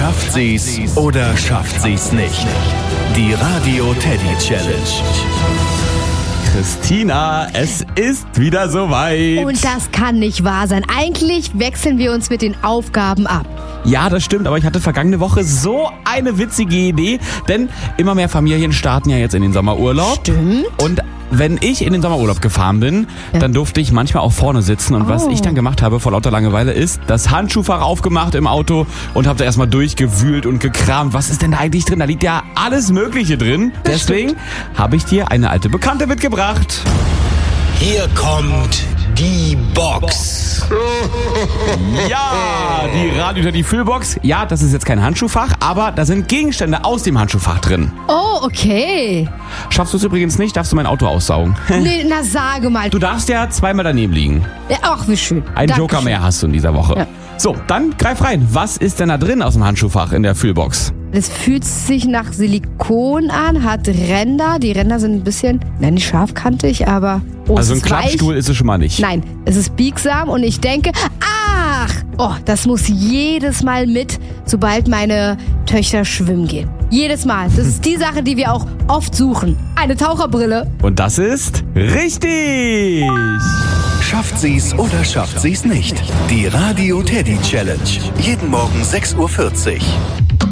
Schafft sie's oder schafft sie's nicht? Die Radio Teddy Challenge. Christina, es ist wieder soweit. Und das kann nicht wahr sein. Eigentlich wechseln wir uns mit den Aufgaben ab. Ja, das stimmt, aber ich hatte vergangene Woche so eine witzige Idee, denn immer mehr Familien starten ja jetzt in den Sommerurlaub. Stimmt. Und wenn ich in den Sommerurlaub gefahren bin, dann durfte ich manchmal auch vorne sitzen. Und was ich dann gemacht habe vor lauter Langeweile ist, das Handschuhfach aufgemacht im Auto und habe da erstmal durchgewühlt und gekramt. Was ist denn da eigentlich drin? Da liegt ja alles Mögliche drin. Deswegen habe ich dir eine alte Bekannte mitgebracht. Hier kommt die Box. Ja, die Radio Teddy Füllbox. Ja, das ist jetzt kein Handschuhfach, aber da sind Gegenstände aus dem Handschuhfach drin. Oh, okay. Schaffst du es übrigens nicht, darfst du mein Auto aussaugen. Nee, na sage mal. Du darfst ja zweimal daneben liegen. Ja, ach, wie schön. Einen Dankeschön. Joker mehr hast du in dieser Woche. Ja. So, dann greif rein. Was ist denn da drin aus dem Handschuhfach in der Füllbox? Es fühlt sich nach Silikon an, hat Ränder. Die Ränder sind ein bisschen, nicht scharfkantig, aber... Oh, Also es ein ist weich. Klappstuhl ist es schon mal nicht. Nein, es ist biegsam und ich denke, das muss jedes Mal mit, sobald meine Töchter schwimmen gehen. Jedes Mal. Das ist die Sache, die wir auch oft suchen. Eine Taucherbrille. Und das ist richtig. Schafft sie's oder schafft sie's nicht? Die Radio Teddy Challenge. Jeden Morgen 6:40 Uhr.